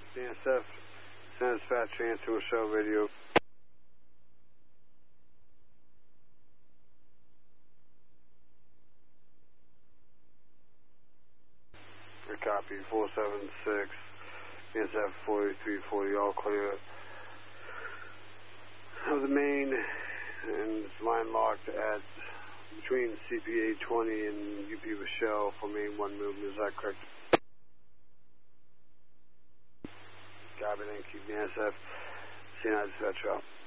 NSF, send dispatch transfer with show radio. Copy, 476, NSF 4340, all clear. Of the main, and it's line locked at between CPA 20 and UP Rochelle for main 1 movement, is that correct? Copy, thank you, NSF, CNI dispatch out.